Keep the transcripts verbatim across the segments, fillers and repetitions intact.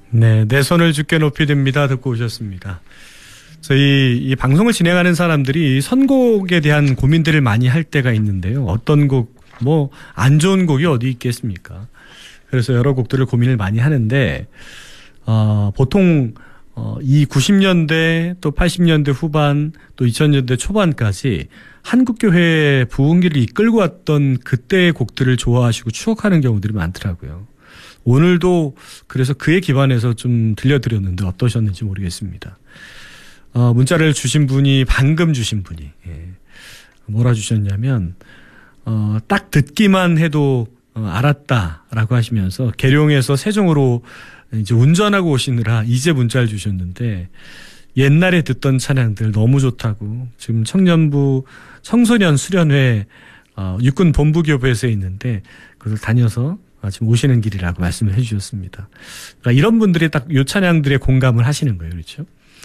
네, 내 손을 주께 높이 듭니다 듣고 오셨습니다. 저희 이 방송을 진행하는 사람들이 선곡에 대한 고민들을 많이 할 때가 있는데요. 어떤 곡, 뭐 안 좋은 곡이 어디 있겠습니까? 그래서 여러 곡들을 고민을 많이 하는데 어, 보통 어, 이 구십 년대 또 팔십 년대 후반 또 이천 년대 초반까지 한국교회의 부흥기를 이끌고 왔던 그때의 곡들을 좋아하시고 추억하는 경우들이 많더라고요. 오늘도 그래서 그에 기반해서 좀 들려드렸는데 어떠셨는지 모르겠습니다. 어, 문자를 주신 분이 방금 주신 분이 예, 뭐라 주셨냐면 어, 딱 듣기만 해도 어, 알았다라고 하시면서 계룡에서 세종으로 이제 운전하고 오시느라 이제 문자를 주셨는데 옛날에 듣던 찬양들 너무 좋다고 지금 청년부 청소년 수련회 어, 육군 본부교부에서 있는데 그걸 다녀서 지금 오시는 길이라고 말씀을 해주셨습니다. 그러니까 이런 분들이 딱 요 찬양들에 공감을 하시는 거예요, 그렇죠?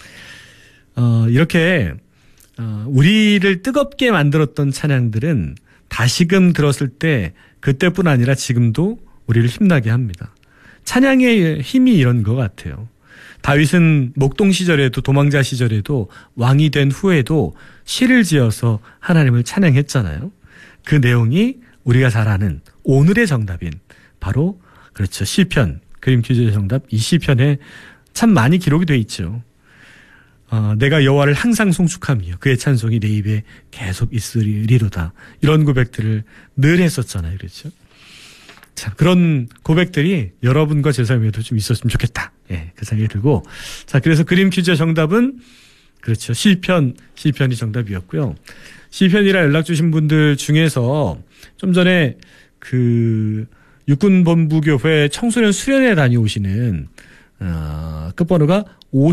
어, 이렇게 어, 우리를 뜨겁게 만들었던 찬양들은 다시금 들었을 때 그때뿐 아니라 지금도 우리를 힘나게 합니다. 찬양의 힘이 이런 것 같아요. 다윗은 목동 시절에도 도망자 시절에도 왕이 된 후에도 시를 지어서 하나님을 찬양했잖아요. 그 내용이 우리가 잘 아는 오늘의 정답인 바로 그렇죠. 시편, 그림 퀴즈의 정답 이 시편에 참 많이 기록이 돼 있죠. 어, 내가 여호와를 항상 송축하며 그의 찬송이 내 입에 계속 있으리로다. 이런 고백들을 늘 했었잖아요. 그렇죠? 자, 그런 고백들이 여러분과 제 삶에도 좀 있었으면 좋겠다. 예, 그 생각이 들고. 자, 그래서 그림 퀴즈의 정답은 그렇죠. 시편, 시편이 정답이었고요. 시편이라 연락 주신 분들 중에서 좀 전에 그 육군본부교회 청소년 수련회 다녀오시는 어, 끝번호가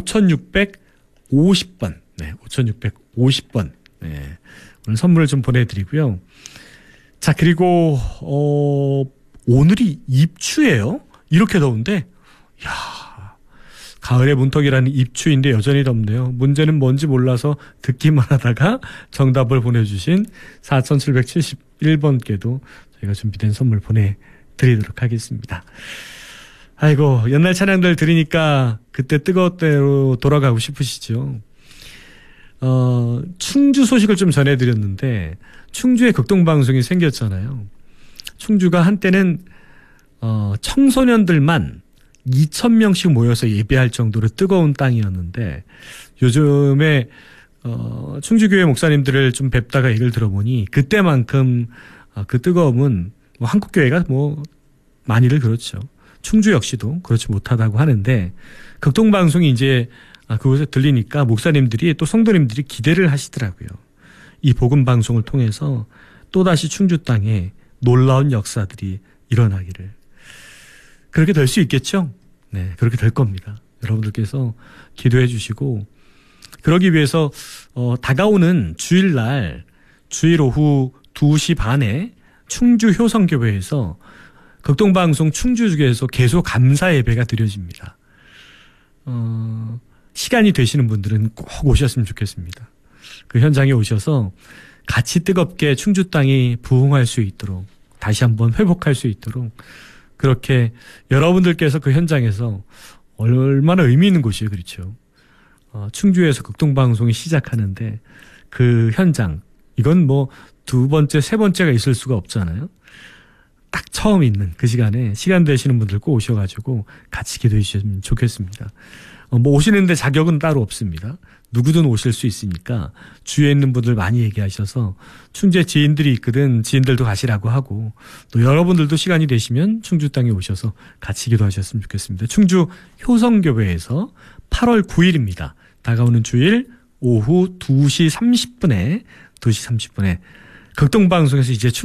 오천육백오십 번. 네, 오천육백오십 번. 네, 오늘 선물을 좀 보내드리고요. 자, 그리고 어, 오늘이 입추예요. 이렇게 더운데, 야, 가을의 문턱이라는 입추인데 여전히 덥네요. 문제는 뭔지 몰라서 듣기만 하다가 정답을 보내주신 사천칠백칠십일 번께도 저희가 준비된 선물 보내드리도록 하겠습니다. 아이고, 옛날 찬양들 들으니까 그때 뜨거운 때로 돌아가고 싶으시죠? 어, 충주 소식을 좀 전해드렸는데 충주에 극동방송이 생겼잖아요. 충주가 한때는 어, 청소년들만 이천 명씩 모여서 예배할 정도로 뜨거운 땅이었는데 요즘에 어, 충주교회 목사님들을 좀 뵙다가 얘기를 들어보니 그때만큼 어, 그 뜨거움은 뭐 한국교회가 뭐 많이들 그렇죠. 충주 역시도 그렇지 못하다고 하는데 극동방송이 이제 그곳에 들리니까 목사님들이 또 성도님들이 기대를 하시더라고요. 이 복음방송을 통해서 또다시 충주 땅에 놀라운 역사들이 일어나기를. 그렇게 될 수 있겠죠? 네, 그렇게 될 겁니다. 여러분들께서 기도해 주시고 그러기 위해서 어, 다가오는 주일날 주일 오후 두 시 반에 충주 효성교회에서 극동방송 충주주에서 계속 감사 예배가 드려집니다. 어, 시간이 되시는 분들은 꼭 오셨으면 좋겠습니다. 그 현장에 오셔서 같이 뜨겁게 충주 땅이 부흥할 수 있도록 다시 한번 회복할 수 있도록 그렇게 여러분들께서 그 현장에서 얼마나 의미 있는 곳이에요. 그렇죠. 어, 충주에서 극동방송이 시작하는데 그 현장 이건 뭐 두 번째 세 번째가 있을 수가 없잖아요. 딱 처음 있는 그 시간에 시간 되시는 분들 꼭 오셔가지고 같이 기도해 주시면 좋겠습니다. 어, 뭐 오시는데 자격은 따로 없습니다. 누구든 오실 수 있으니까 주위에 있는 분들 많이 얘기하셔서 충주에 지인들이 있거든 지인들도 가시라고 하고 또 여러분들도 시간이 되시면 충주 땅에 오셔서 같이 기도하셨으면 좋겠습니다. 충주 효성교회에서 팔월 구일입니다. 다가오는 주일 오후 두 시 삼십 분에 두 시 삼십 분에 극동방송에서 이제